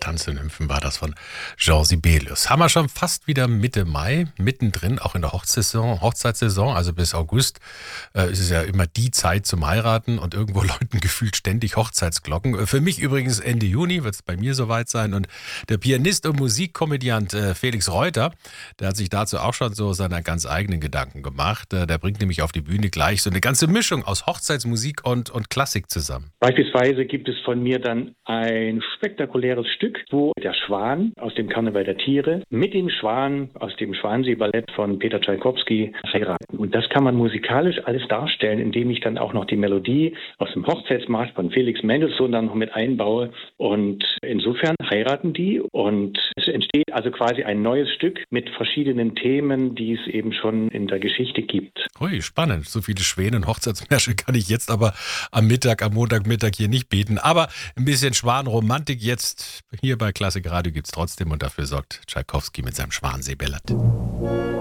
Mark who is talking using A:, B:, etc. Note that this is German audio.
A: Tanznymphen war das von Jean Sibelius. Haben wir schon fast wieder Mitte Mai, mittendrin, auch in der Hochzeitssaison, also bis August ist es ja immer die Zeit zum Heiraten und irgendwo läuten gefühlt ständig Hochzeitsglocken. Für mich übrigens Ende Juni wird es bei mir soweit sein und der Pianist und Musikkomödiant Felix Reuter, der hat sich dazu auch schon so seine ganz eigenen Gedanken gemacht. Der bringt nämlich auf die Bühne gleich so eine ganze Mischung aus Hochzeitsmusik und Klassik zusammen.
B: Beispielsweise gibt es von mir dann ein spektakuläres Stück, wo der Schwan aus dem Karneval der Tiere mit dem Schwan aus dem Schwansee-Ballett von Peter Tschaikowski heiraten. Und das kann man musikalisch alles darstellen, indem ich dann auch noch die Melodie aus dem Hochzeitsmarsch von Felix Mendelssohn dann noch mit einbaue. Und insofern heiraten die und es entsteht also quasi ein neues Stück mit verschiedenen Themen, die es eben schon in der Geschichte gibt.
A: Ui, spannend. So viele Schwäne und Hochzeitsmärsche kann ich jetzt aber am Montagmittag hier nicht bieten. Aber ein bisschen Schwanromantik jetzt hier bei Klassik Radio gibt's trotzdem und dafür sorgt Tschaikowski mit seinem Schwansee-Ballett.